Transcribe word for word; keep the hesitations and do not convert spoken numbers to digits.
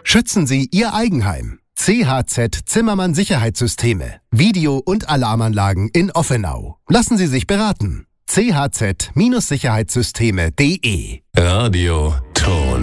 Schützen Sie Ihr Eigenheim. C H Z Zimmermann Sicherheitssysteme. Video- und Alarmanlagen in Offenau. Lassen Sie sich beraten. c h z Sicherheitssysteme punkt de Radio Ton.